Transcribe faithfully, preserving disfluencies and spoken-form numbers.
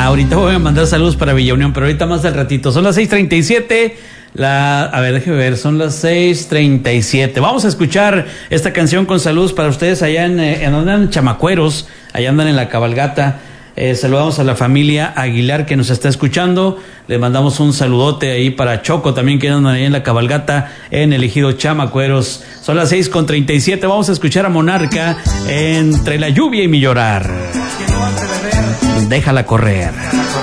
ahorita voy a mandar saludos para Villa Unión, pero ahorita más al ratito. Son las seis treinta y siete. La, a ver, déjeme ver, son las seis treinta y siete. Vamos a escuchar esta canción con saludos para ustedes allá en, en andan Chamacueros, allá andan en la cabalgata. Eh, saludamos a la familia Aguilar que nos está escuchando. Le mandamos un saludote ahí para Choco también, que andan ahí en la cabalgata en el ejido Chamacueros. Son las seis con treinta y siete. Vamos a escuchar a Monarca, Entre la lluvia y mi llorar. Déjala correr.